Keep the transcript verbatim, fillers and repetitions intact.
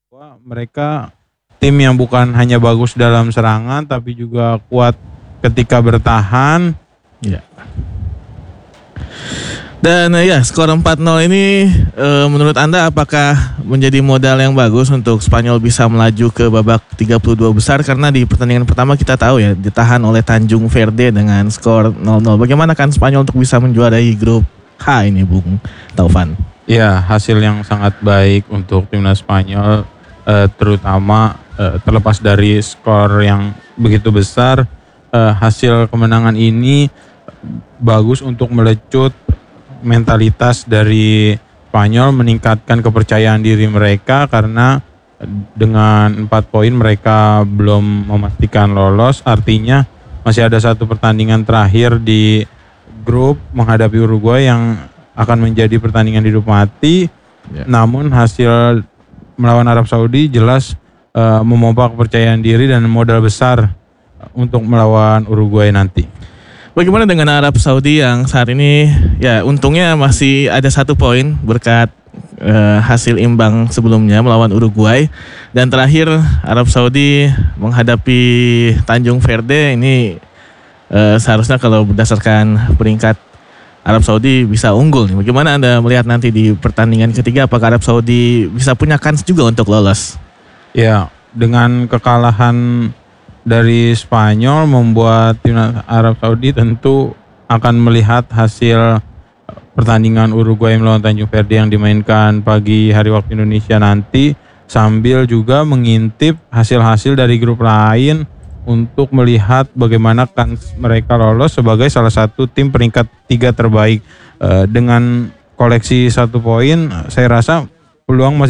Wah, mereka tim yang bukan hanya bagus dalam serangan tapi juga kuat ketika bertahan. Ya. Dan ya, skor empat nol ini e, menurut Anda apakah menjadi modal yang bagus untuk Spanyol bisa melaju ke babak tiga puluh dua besar? Karena di pertandingan pertama kita tahu ya ditahan oleh Tanjung Verde dengan skor nol nol. Bagaimana kan Spanyol untuk bisa menjuarai grup H ini, Bung Taufan? Ya, hasil yang sangat baik untuk timnas Spanyol, eh, terutama eh, terlepas dari skor yang begitu besar, eh, hasil kemenangan ini bagus untuk melecut mentalitas dari Spanyol, meningkatkan kepercayaan diri mereka karena dengan empat poin mereka belum memastikan lolos. Artinya masih ada satu pertandingan terakhir di grup menghadapi Uruguay yang akan menjadi pertandingan hidup mati. Ya. Namun hasil melawan Arab Saudi jelas uh, memompa kepercayaan diri dan modal besar untuk melawan Uruguay nanti. Bagaimana dengan Arab Saudi yang saat ini ya untungnya masih ada satu poin berkat uh, hasil imbang sebelumnya melawan Uruguay, dan terakhir Arab Saudi menghadapi Tanjung Verde ini uh, seharusnya kalau berdasarkan peringkat Arab Saudi bisa unggul. Bagaimana Anda melihat nanti di pertandingan ketiga, apakah Arab Saudi bisa punya kans juga untuk lolos? Ya, dengan kekalahan dari Spanyol membuat timnas Arab Saudi tentu akan melihat hasil pertandingan Uruguay melawan Tanjung Verde yang dimainkan pagi hari waktu Indonesia nanti, sambil juga mengintip hasil-hasil dari grup lain untuk melihat bagaimana kans mereka lolos sebagai salah satu tim peringkat tiga terbaik. E, dengan koleksi satu poin, saya rasa peluang masih